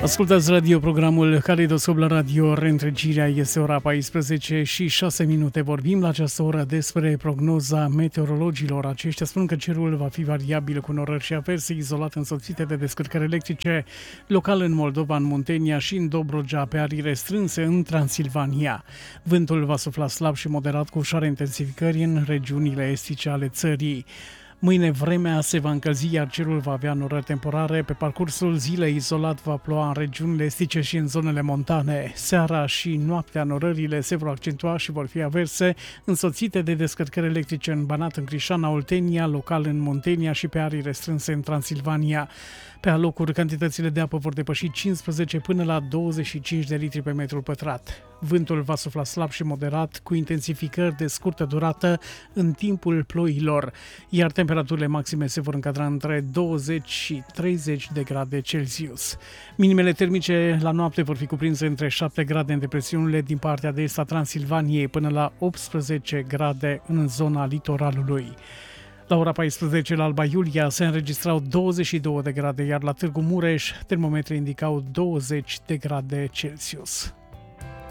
Ascultați radioprogramul Caleidoscop la radio. Reîntregirea este ora 14 și 6 minute. Vorbim la această oră despre prognoza meteorologilor. Aceștia spun că cerul va fi variabil cu norări și averse, izolat însoțite de descărcări electrice, local în Moldova, în Muntenia și în Dobrogea, pe arii restrânse în Transilvania. Vântul va sufla slab și moderat cu ușoare intensificări în regiunile estice ale țării. Mâine vremea se va încălzi, iar cerul va avea norări temporare. Pe parcursul zilei, izolat va ploua în regiunile estice și în zonele montane. Seara și noaptea norările se vor accentua și vor fi averse, însoțite de descărcări electrice în Banat, în Crișana, Oltenia, local în Muntenia și pe arii restrânse în Transilvania. Pe alocuri, cantitățile de apă vor depăși 15 până la 25 de litri pe metru pătrat. Vântul va sufla slab și moderat, cu intensificări de scurtă durată în timpul ploilor, iar temperaturile maxime se vor încadra între 20 și 30 de grade Celsius. Minimele termice la noapte vor fi cuprinse între 7 grade în depresiunile din partea de est a Transilvaniei până la 18 grade în zona litoralului. La ora 14 la Alba Iulia se înregistrau 22 de grade, iar la Târgu Mureș termometrii indicau 20 de grade Celsius.